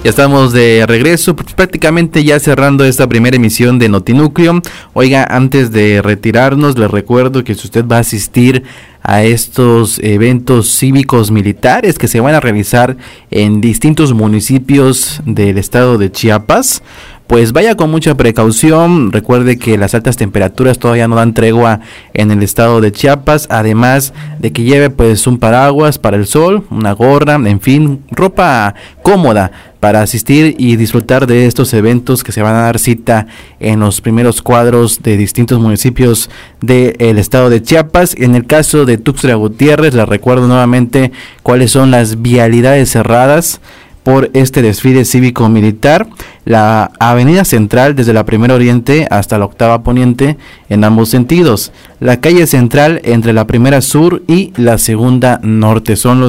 Ya estamos de regreso, prácticamente ya cerrando esta primera emisión de Notinúcleo. Oiga, antes de retirarnos, les recuerdo que si usted va a asistir a estos eventos cívicos militares que se van a realizar en distintos municipios del estado de Chiapas, pues vaya con mucha precaución. Recuerde que las altas temperaturas todavía no dan tregua en el estado de Chiapas, además de que lleve pues un paraguas para el sol, una gorra, en fin, ropa cómoda para asistir y disfrutar de estos eventos que se van a dar cita en los primeros cuadros de distintos municipios del estado de Chiapas. En el caso de Tuxtla Gutiérrez, les recuerdo nuevamente cuáles son las vialidades cerradas por este desfile cívico-militar. La avenida central desde la primera oriente hasta la octava poniente en ambos sentidos. La calle central entre la primera sur y la segunda norte son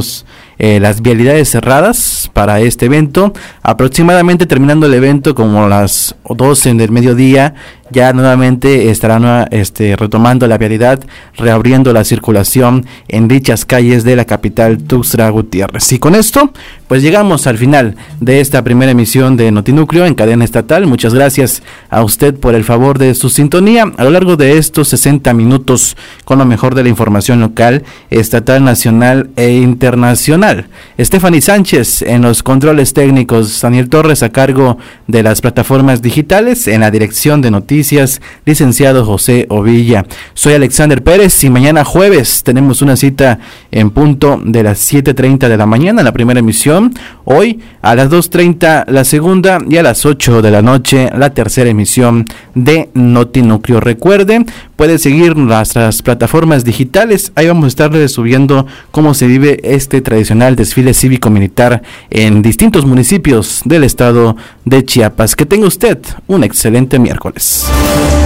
las vialidades cerradas para este evento. Aproximadamente terminando el evento como las 12 del mediodía, ya nuevamente estarán retomando la vialidad, reabriendo la circulación en dichas calles de la capital Tuxtla Gutiérrez. Y con esto, pues llegamos al final de esta primera emisión de Notinúcleo en cadena estatal. Muchas gracias a usted por el favor de su sintonía a lo largo de estos 60 minutos con lo mejor de la información local, estatal, nacional e internacional. Stephanie Sánchez en los controles técnicos, Daniel Torres a cargo de las plataformas digitales, en la dirección de noticias, licenciado José Ovilla. Soy Alexander Pérez y mañana jueves tenemos una cita en punto de las 7:30 de la mañana, la primera emisión. Hoy a las 2:30 la segunda y a las 8 de la noche la tercera emisión de Notinúcleo. Recuerde, puede seguir nuestras plataformas digitales, ahí vamos a estarles subiendo cómo se vive este tradicional desfile cívico-militar en distintos municipios del estado de Chiapas. Que tenga usted un excelente miércoles.